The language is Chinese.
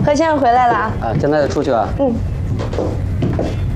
何先生回来了啊。 啊，现在出去啊。 嗯。